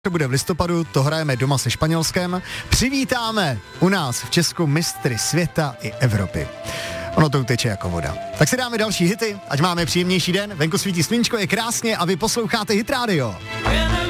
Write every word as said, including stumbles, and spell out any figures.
To bude v listopadu, to hrajeme doma se Španělskem. Přivítáme u nás v Česku mistry světa i Evropy. Ono to uteče jako voda. Tak si dáme další hity, ať máme příjemnější den. Venku svítí sluníčko, je krásně a vy posloucháte Hit Radio.